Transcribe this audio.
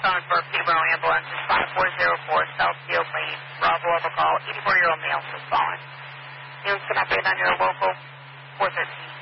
phone for Peterborough Ambulance is 5404 Southfield Lane. Bravo of a call. 84-year-old male was fallen. He was connected on your local 413.